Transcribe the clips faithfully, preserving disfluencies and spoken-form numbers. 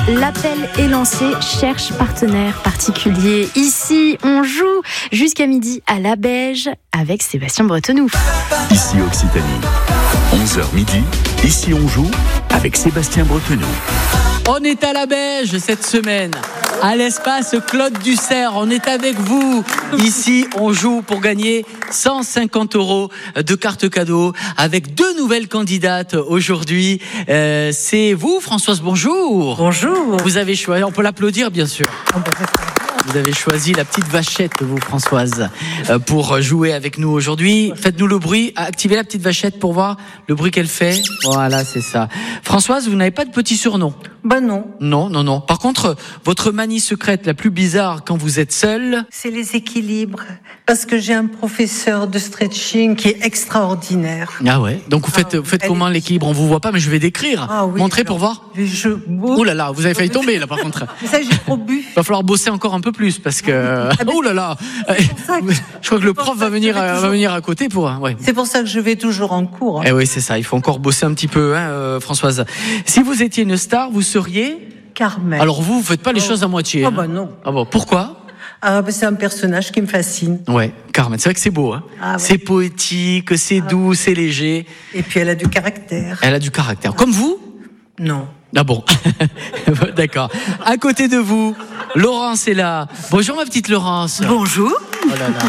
l'appel est lancé, cherche partenaire particulier. Ici, on joue jusqu'à midi à la Beige avec Sébastien Bretenou. Ici Occitanie, onze heures midi, ici on joue avec Sébastien Bretenou. On est à la Beige cette semaine, à l'espace Claude Dussert. On est avec vous. Ici, on joue pour gagner cent cinquante euros de cartes cadeaux avec deux nouvelles candidates aujourd'hui. Euh, c'est vous, Françoise, bonjour. Bonjour. Vous avez choisi, on peut l'applaudir bien sûr. Vous avez choisi la petite vachette, vous, Françoise, pour jouer avec nous aujourd'hui. Faites-nous le bruit. Activez la petite vachette pour voir le bruit qu'elle fait. Voilà, c'est ça. Françoise, vous n'avez pas de petit surnom? Bah non. Non, non, non. Par contre, votre manie secrète la plus bizarre quand vous êtes seule? C'est les équilibres. Parce que j'ai un professeur de stretching qui est extraordinaire. Ah ouais. Donc vous faites, Ah, vous faites elle comment est- l'équilibre? On vous voit pas, mais je vais décrire. Ah oui, Montrez alors, pour voir. Je... Oh là là, vous avez failli tomber là par contre. Mais ça, j'ai trop bu. Va falloir bosser encore un peu plus parce que. Oh là là. ça que- Je crois que le c'est pour prof ça va que venir, je vais va toujours- venir à côté pour. Ouais. C'est pour ça que je vais toujours en cours. hein. Eh oui, c'est ça. Il faut encore bosser un petit peu, hein, euh, Françoise. Si vous étiez une star, vous seriez. Carmen. Alors vous, vous faites pas les Oh. choses à moitié. Ah hein. bah non. Ah bon. Pourquoi? Ah bah c'est un personnage qui me fascine. Ouais, Carmen. C'est vrai que c'est beau. Hein. Ah ouais. C'est poétique, c'est doux, c'est léger. Et puis elle a du caractère. Elle a du caractère. Comme vous? Non. Ah bon. D'accord. À côté de vous, Laurence est là. Bonjour ma petite Laurence. Bonjour. Oh là là.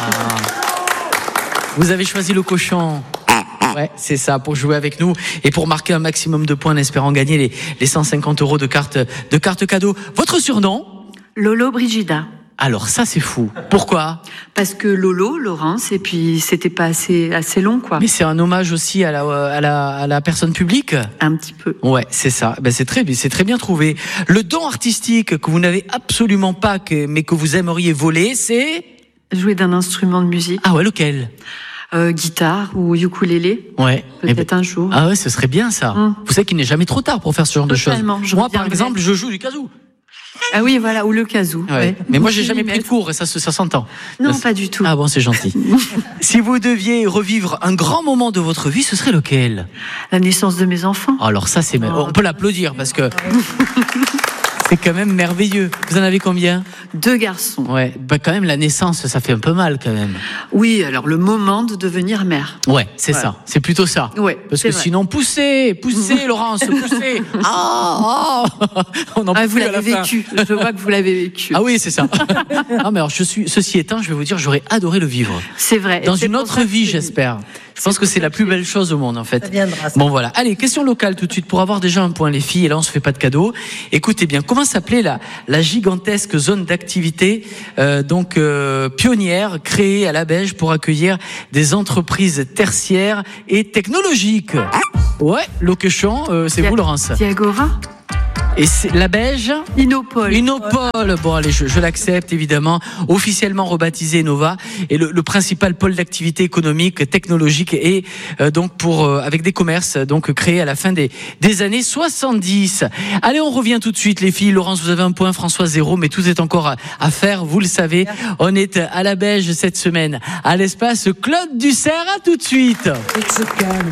Vous avez choisi le cochon. Ouais, c'est ça, pour jouer avec nous et pour marquer un maximum de points en espérant gagner les, les cent cinquante euros de cartes, de cartes cadeaux. Votre surnom? Lolo Brigida. Alors ça, c'est fou. Pourquoi? Parce que Lolo, Laurence, et puis c'était pas assez, assez long, quoi. Mais c'est un hommage aussi à la, à la, à la personne publique? Un petit peu. Ouais, c'est ça. Ben, c'est très, c'est très bien trouvé. Le don artistique que vous n'avez absolument pas, que, mais que vous aimeriez voler, c'est? Jouer d'un instrument de musique. Ah ouais, lequel? Euh, guitare ou ukulélé. Ouais. Peut-être Eh ben, un jour. Ah ouais, ce serait bien ça. Hum. Vous savez qu'il n'est jamais trop tard pour faire ce genre Totalement, de choses. je Moi, par reviendrai. exemple, je joue du kazoo. Ah oui, voilà, ou le kazoo. Ouais. Ouais. Mais moi, j'ai jamais Mais- pris de cours et ça, se- ça s'entend. Non, Ça, pas du tout. Ah bon, c'est gentil. Si vous deviez revivre un grand moment de votre vie, ce serait lequel? La naissance de mes enfants. Alors ça, c'est... Oh. On peut l'applaudir parce que c'est quand même merveilleux. Vous en avez combien? Deux garçons. Ouais, bah quand même la naissance, ça fait un peu mal quand même. Oui, alors le moment de devenir mère. Ouais, c'est Voilà. ça. C'est plutôt ça. Ouais, Parce c'est que vrai. sinon, poussez, poussez, Laurence, poussez. Ah, ah. On en Ah, peut vous plus à l'avez la fin. vécu. Je vois que vous l'avez vécu. Ah oui, c'est ça. Ah mais alors, je suis. Ceci étant, je vais vous dire, j'aurais adoré le vivre C'est vrai. dans C'est une pour autre ça que vie, je- j'espère. Je pense que c'est la plus belle chose au monde, en fait. Ça viendra, ça. Bon voilà. Allez, question locale tout de suite pour avoir déjà un point, les filles. Et là, on se fait pas de cadeaux. Écoutez bien, comment s'appelait la la gigantesque zone d'activité, euh, donc euh, pionnière, créée à la Beige pour accueillir des entreprises tertiaires et technologiques? Ouais, Loquechon, euh, c'est vous, Laurence. Diagora. Et c'est la Beige. Inopole. Innopole, bon allez, je, je l'accepte évidemment, officiellement rebaptisé Innova, et le, le principal pôle d'activité économique, technologique et euh, donc pour euh, avec des commerces donc créés à la fin des des années soixante-dix. Allez, on revient tout de suite les filles. Laurence, vous avez un point, François zéro, mais tout est encore à, à faire, vous le savez. On est à la Beige cette semaine, à l'espace Claude Dussert. À tout de suite. Et se calme.